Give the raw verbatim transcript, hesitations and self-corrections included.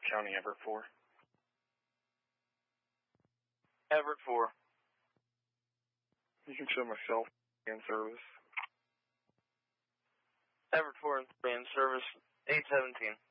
County, Everett four. Everett four. You can show myself in service. Everett four in service, eight seventeen.